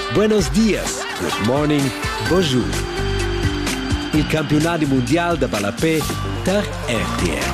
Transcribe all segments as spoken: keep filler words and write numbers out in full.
buenos dias, good morning, bonjour. Il campionato mondiale da Balapè per R T L.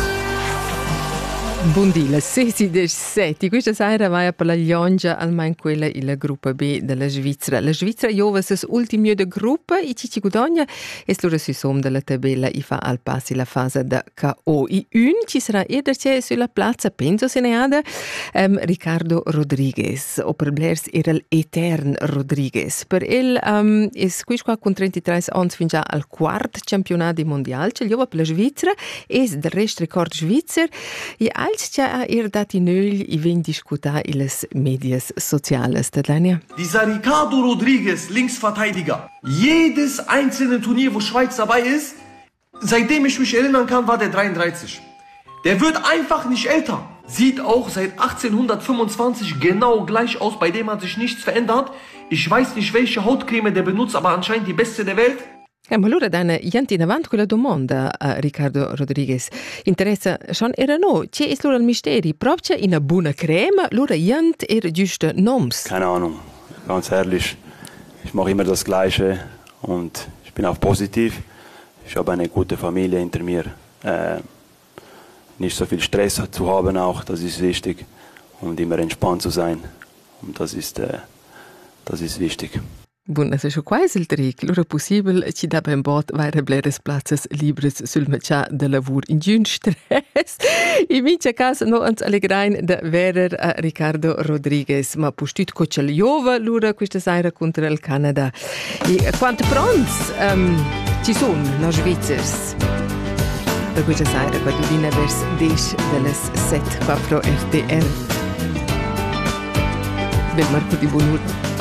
Buondì, la sesi del sette. Questa sera vai per la Liongia, almeno quella è la gruppa B della Svizzera. La Svizzera giova se ultimo de gruppa e Cici Gudogna e loro si som della tabella i fa al passi la fase da K O. I un ci sarà ederce sulla piazza, penso se ne ha, um, Riccardo Rodriguez. O per Blers era l'Etern Rodriguez. Per il um, è qui qua con trentatré anni fin già al quarto campionato mondiale. C'è giova per la Svizzera e del resto record Svizzera. E als ja er dat in öl i ven diskuta iles medias sociales, Tadania. Dieser Riccardo Rodriguez, Linksverteidiger. Jedes einzelne Turnier, wo Schweiz dabei ist, seitdem ich mich erinnern kann, war der dreiunddreißig. Der wird einfach nicht älter. Sieht auch seit achtzehnhundertfünfundzwanzig genau gleich aus, bei dem hat sich nichts verändert. Ich weiß nicht, welche Hautcreme der benutzt, aber anscheinend die beste der Welt. Eh, ma allora danno ianti in avanti quella domanda a Riccardo Rodriguez. Interessa schon era no, c'è è loro il mistero, proprio in una buona crema, loro iant era giusto noms. Keine Ahnung, ganz ehrlich, ich mache immer das Gleiche und ich bin auch positiv. Ich habe eine gute Familie hinter mir. Äh, nicht so viel Stress zu haben auch, das ist wichtig. Und immer entspannt zu sein. Und das ist, äh, das ist wichtig. Bun, se schon quasi il trick, l'ora possibile ci dà ben bot vaire bleres plazzas libres sul matcha de lavur in giun stress. In mincha cas no ans allegrain de verer a Riccardo Rodriguez, ma postut cocel Jova l'ora questa sera contro il Canada. E quanto pronts um, ci sono no Svizzers? Per questa sera quando vina vers dieci delle sette qua pro R T L. Bel Marco di Bonur.